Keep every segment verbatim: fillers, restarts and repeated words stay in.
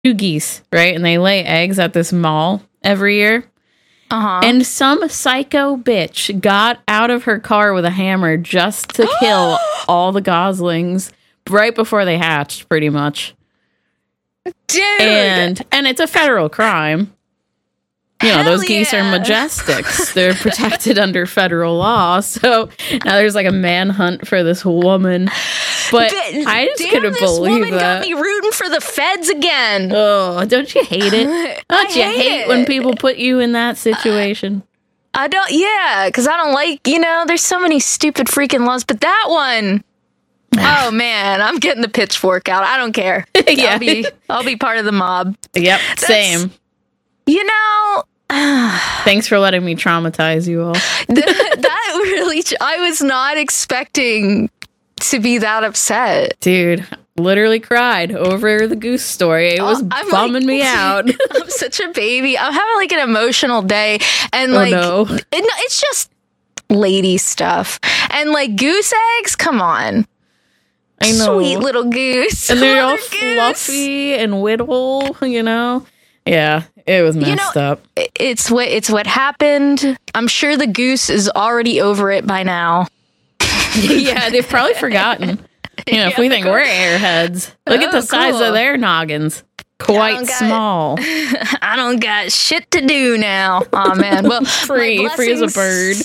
two geese, right? And they lay eggs at this mall every year. Uh-huh. And some psycho bitch got out of her car with a hammer just to kill all the goslings right before they hatched, pretty much. Dude! And and it's a federal crime. You know, Hell those geese yeah. are majestics. They're protected under federal law. So now there's like a manhunt for this woman. But But I just damn, couldn't this believe woman that. got me rooting for the feds again. Oh, don't you hate it? Don't I you hate hate it. when people put you in that situation? I don't, yeah, because I don't like, you know, there's so many stupid freaking laws, but that one, oh man, I'm getting the pitchfork out. I don't care. Yeah. I'll be, I'll be part of the mob. Yep, same. You know, Thanks for letting me traumatize you all. th- that really, I was not expecting to be that upset. Dude, literally cried over the goose story. It was Oh, I'm bumming like- me out. I'm such a baby. I'm having like an emotional day, and Oh, like no. it, no, it's just lady stuff, and like goose eggs. Come on, I know. sweet little goose, And they're all Mother goose. fluffy and whittle, you know? Yeah, it was messed know, up. It- It's what it's what happened. I'm sure the goose is already over it by now. Yeah, they've probably forgotten. You know, if we think we're airheads, look at the Oh, size cool. of their noggins. Quite don't got- small. I don't got shit to do now. Oh man, well, Free, my free as a blessings-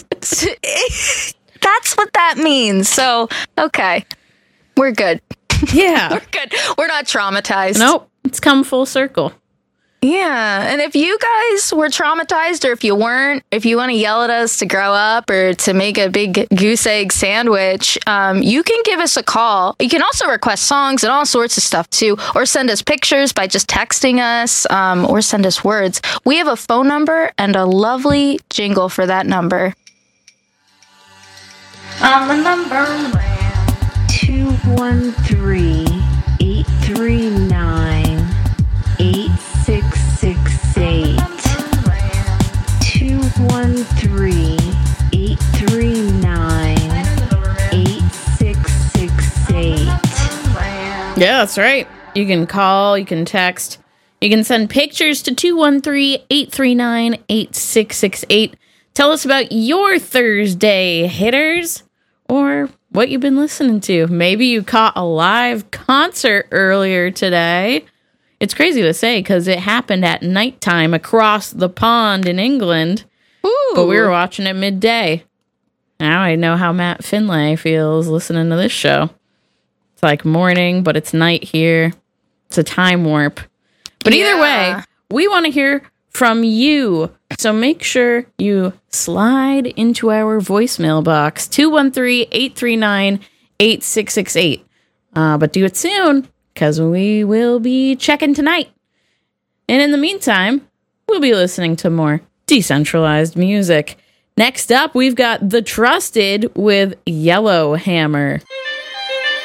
That's what that means. So okay, we're good. Yeah. We're good. We're not traumatized. Nope. It's come full circle. Yeah, and if you guys were traumatized, or if you weren't, if you want to yell at us to grow up or to make a big goose egg sandwich, um, you can give us a call. You can also request songs and all sorts of stuff too, or send us pictures by just texting us, um, or send us words. We have a phone number and a lovely jingle for that number. On the number two one three, eight three nine, eight six six eight. two one three, eight three nine, eight six six eight. Yeah, that's right. You can call, you can text, you can send pictures to two one three, eight three nine, eight six six eight. Tell us about your Thursday hitters or what you've been listening to. Maybe you caught a live concert earlier today. It's crazy to say because it happened at nighttime across the pond in England, Ooh. but we were watching it midday. Now I know how Matt Finlay feels listening to this show. It's like morning, but it's night here. It's a time warp. But either Yeah. way, we want to hear from you. So make sure you slide into our voicemail box, two one three, eight three nine, eight six six eight. Uh, but do it soon, because we will be checking tonight. And in the meantime, we'll be listening to more decentralized music. Next up, we've got The Trusted with Yellow Hammer.